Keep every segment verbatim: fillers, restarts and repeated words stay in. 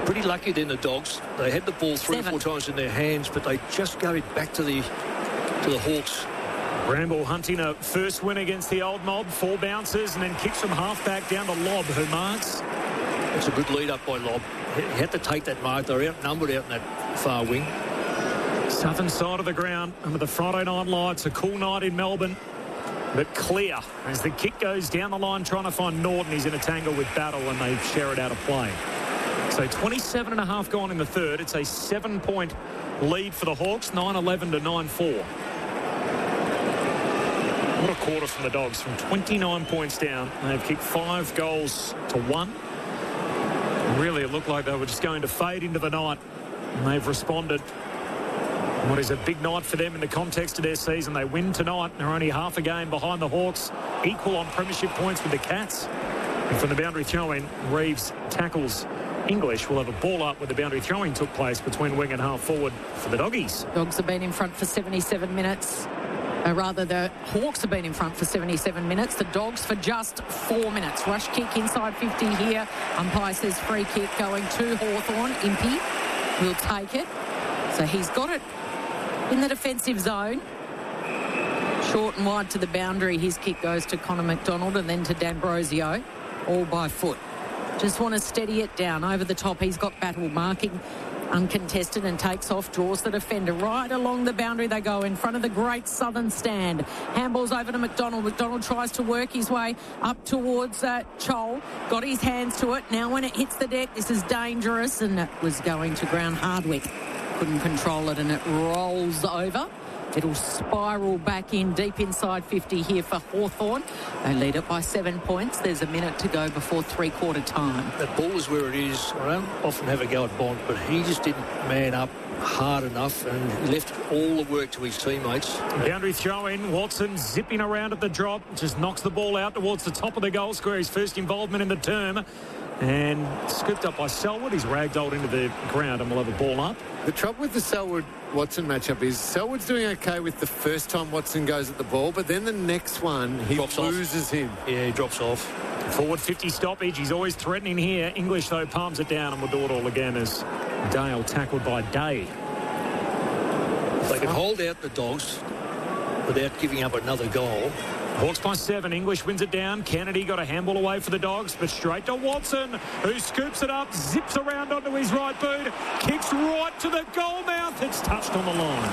pretty lucky then, the Dogs. They had the ball three Seven. or four times in their hands, but they just gave it back to the to the Hawks. Bramble hunting a first win against the old mob. Four bounces and then kicks from half-back down to Lobb, who marks. It's a good lead up by Lobb. He had to take that mark. They were outnumbered out in that far wing. Southern side of the ground under the Friday night lights. A cool night in Melbourne, but clear as the kick goes down the line trying to find Norton. He's in a tangle with Battle and they share it out of play. So twenty-seven and a half gone in the third. It's a seven-point lead for the Hawks, nine eleven to nine four. What a quarter from the Dogs, from twenty-nine points down. They've kicked five goals to one. Really, it looked like they were just going to fade into the night, and they've responded. What is a big night for them in the context of their season. They win tonight. They're only half a game behind the Hawks, equal on premiership points with the Cats. And from the boundary throw-in, Reeves tackles English. Will have a ball up where the boundary throwing took place between wing and half forward for the Doggies. Dogs have been in front for seventy-seven minutes. Uh, rather, the Hawks have been in front for seventy-seven minutes. The Dogs for just four minutes. Rush kick inside fifty here. Umpire says free kick going to Hawthorn. Impey will take it. So he's got it in the defensive zone. Short and wide to the boundary. His kick goes to Connor McDonald and then to D'Ambrosio, all by foot. Just want to steady it down over the top. He's got Battle marking uncontested and takes off, draws the defender right along the boundary. They go in front of the great Southern stand. Handballs over to McDonald. McDonald tries to work his way up towards uh, Chol. Got his hands to it. Now when it hits the deck, this is dangerous, and it was going to ground. Hardwick couldn't control it and it rolls over. It'll spiral back in deep inside fifty here for Hawthorn. They lead it by seven points. There's a minute to go before three-quarter time. That ball is where it is. I don't often have a go at Bond, but he just didn't man up hard enough and he left all the work to his teammates. Boundary throw-in. Watson zipping around at the drop. Just knocks the ball out towards the top of the goal square. His first involvement in the term. And scooped up by Selwood. He's ragdolled into the ground and will have a ball up. The trouble with the Selwood-Watson matchup is Selwood's doing okay with the first time Watson goes at the ball, but then the next one, he drops loses off. him. Yeah, he drops off. Forward fifty stoppage. He's always threatening here. English, though, palms it down and will do it all again as Dale tackled by Day. They can hold out the Dogs without giving up another goal. Hawks by seven. English wins it down. Kennedy got a handball away for the Dogs, but straight to Watson, who scoops it up, zips around onto his right boot, kicks right to the goal mouth. It's touched on the line.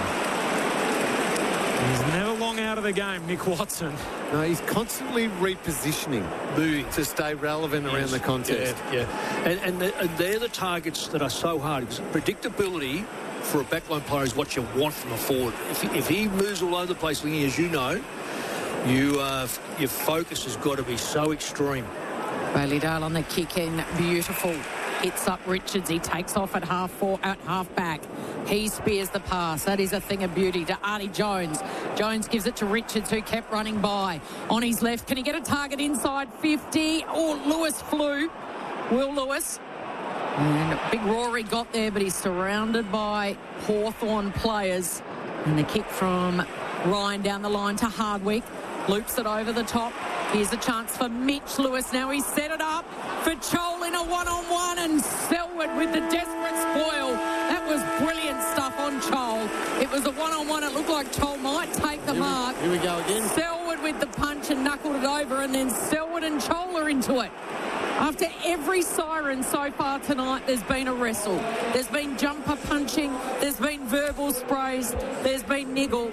He's never long out of the game, Nick Watson. No, he's constantly repositioning, moving to stay relevant Yes. around the contest. Yeah, yeah. And, and, the, and they're the targets that are so hard because predictability for a backline player is what you want from a forward. If, if he moves all over the place, as you know, You, uh, your focus has got to be so extreme. Bailey Dale on the kick in, beautiful. Hits up Richards. He takes off at half four, at half back. He spears the pass. That is a thing of beauty to Arnie Jones. Jones gives it to Richards, who kept running by. On his left, can he get a target inside fifty? Oh, Lewis flew. Will Lewis. And Big Rory got there, but he's surrounded by Hawthorn players. And the kick from Ryan down the line to Hardwick. Loops it over the top. Here's a chance for Mitch Lewis. Now he's set it up for Chol in a one-on-one, and Selwood with the desperate spoil. That was brilliant stuff on Chol. It was a one-on-one. It looked like Chol might take the Here we- mark. here we go again. Selwood with the punch and knuckled it over, and then Selwood and Chol are into it. After every siren so far tonight, there's been a wrestle. There's been jumper punching. There's been verbal sprays. There's been niggle.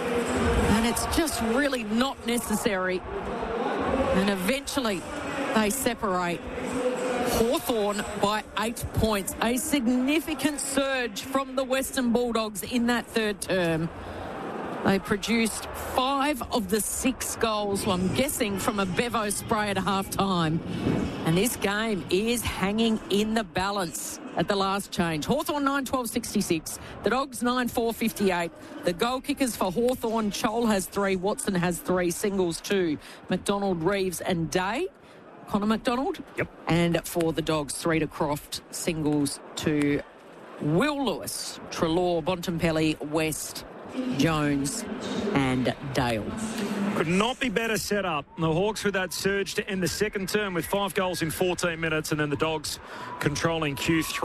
And it's just really not necessary. And eventually they separate. Hawthorn by eight points. A significant surge from the Western Bulldogs in that third term. They produced five of the six goals, well, I'm guessing from a Bevo spray at half-time. And this game is hanging in the balance at the last change. Hawthorn nine twelve sixty-six. The Dogs nine four fifty-eight. The goal kickers for Hawthorn, Chol has three, Watson has three, Singles two, McDonald, Reeves and Day. Connor McDonald. Yep. And for the Dogs, three to Croft, Singles to Will Lewis, Treloar, Bontempelli, West, Jones and Dale. Could not be better set up. The Hawks with that surge to end the second term with five goals in fourteen minutes, and then the Dogs controlling Q three.